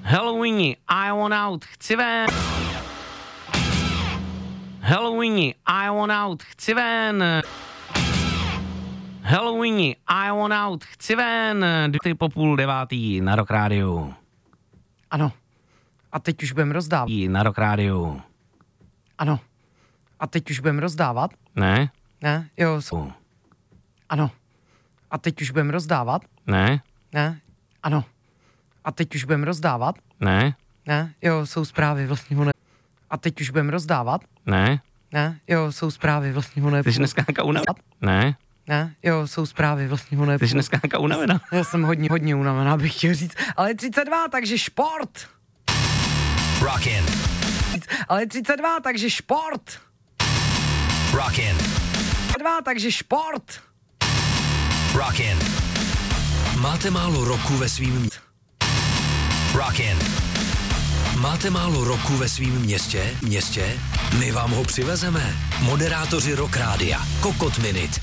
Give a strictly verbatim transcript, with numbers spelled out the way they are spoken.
Halloweeni, I want out, chci ven. Halloweeni, I want out, chci ven. Halloweeni, I want out, chci ven. Ty po půl devátý na Rock Rádiu. Ano. A teď už budeme rozdávat. Na Rock Rádiu. Ano. A teď už budeme rozdávat. Ne? Ne? Jo. Jsou. Ano. A teď už budeme rozdávat. Ne? Ne? Ano. A teď už budeme rozdávat. Ne? Ne? Jo, jsou zprávy vlastního ne. A teď už budeme rozdávat. Ne? Ne? Jo, jsou zprávy vlastního ne. Ty jsi dneska unavená? Ne? Ne? Jo, jsou zprávy vlastního ne. Ty jsi dneska unavená? Já jsem hodně, hodně unavená, bych chtěl říct. Ale třicet dva, takže šport. Rockin'. Ale třicet dva, takže šport. Rockin'. třicet dva, takže šport. Rockin'. Máte málo roku ve svým mě... Rockin'. Máte málo roku ve svým městě? Městě? My vám ho přivezeme. Moderátoři Rock Rádia. Kokot Minute.